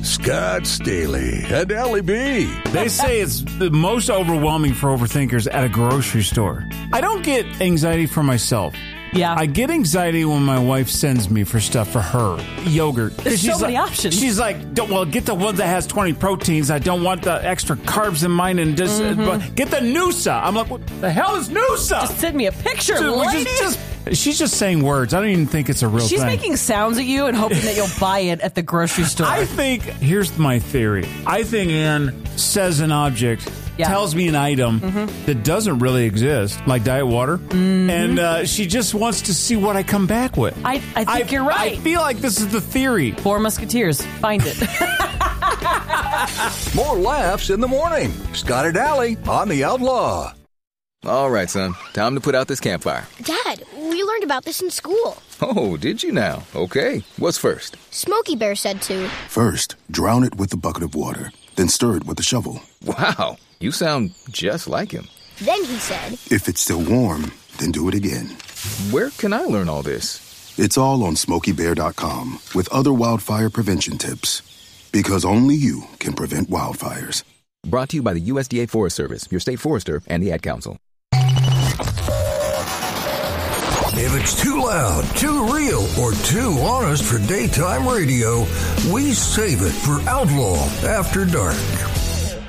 Scott Staley and Ellie B. They say it's the most overwhelming for overthinkers at a grocery store. I don't get anxiety for myself. Yeah. I get anxiety when my wife sends me for stuff for her. Yogurt. There's so many options. She's like, get the one that has 20 proteins. I don't want the extra carbs in mine. And just get the Noosa. I'm like, what the hell is Noosa? Just send me a picture, Dude, lady. She's just saying words. I don't even think it's a real thing. She's making sounds at you and hoping that you'll buy it at the grocery store. I think, here's my theory. I think Ann says an object, tells me an item that doesn't really exist, like diet water, and she just wants to see what I come back with. I think you're right. I feel like this is the theory. Four Musketeers. Find it. More laughs in the morning. Scott and Allie on The Outlaw. All right, son. Time to put out this campfire. Dad, we learned about this in school. Oh, did you now? Okay. What's first? Smokey Bear said to. First, drown it with a bucket of water, then stir it with a shovel. Wow, you sound just like him. Then he said, if it's still warm, then do it again. Where can I learn all this? It's all on SmokeyBear.com with other wildfire prevention tips. Because only you can prevent wildfires. Brought to you by the USDA Forest Service, your state forester, and the Ad Council. If it's too loud, too real, or too honest for daytime radio, we save it for Outlaw After Dark.